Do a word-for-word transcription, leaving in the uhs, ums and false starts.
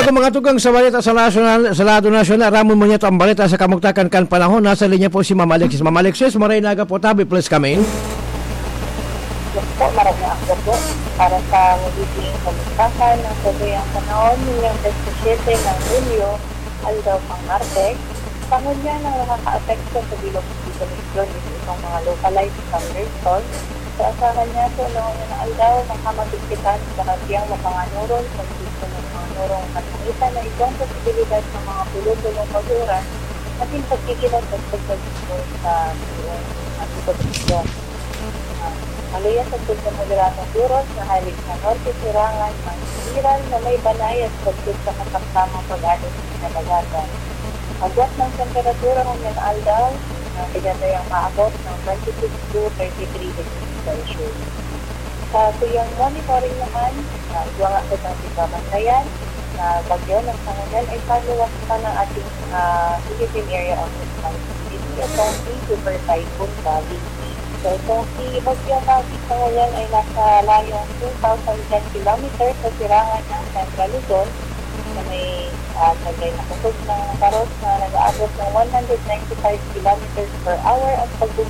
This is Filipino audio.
bago mga tugang sa balita sa national, sa lado nasyonal, ramon mo niya ito ang balita sa kamugtakan kan panahon. Nasa linya po si Ma'am Alexis. Ma'am Alexis, maray naga po tabi, please kami. Yes po, maraming ako po para sa magiging kamugtakan ng sabay ang panahon ngayong twenty-seven ng Hulyo, aldaw pang Martes. Pangon niya ng nakaka-apekto sa bilog dito ng itong mga localized thunderstorm. So, asahan niya po noong yun na aldaw, makamagigpitan sa katiyang mapanganuron sa dito ng mga nurong katangitan na itong posibilidad ng mga pulo-pulong paguran at yung pagkikilat at pagkagito sa pagkagito. Maluya sa tulad ng moderatong duros na halik na norte sirangan, mansiran na may banay at pagkut sa katamtamang pag-alis na nagatan. Agwat ng temperatura ng yan aldaw, na tigatayang maabot ng twenty-six to thirty-three degrees Celsius. Sa tuyang monitoring naman, na iwanga sa ng pagkabantayan, na bagyo ng sanganan ay paluwas pa ng ating uh, Philippine Area of Responsibility itong si Super Typhoon Gabi. So itong si Bagyo Gabi sanganan ay nasa layong two thousand ten kilometers sa sirangan ng Central Luzon, na may uh, nagay na kusog ng karos na nag-aabot ng one hundred ninety-five kilometers per hour at pag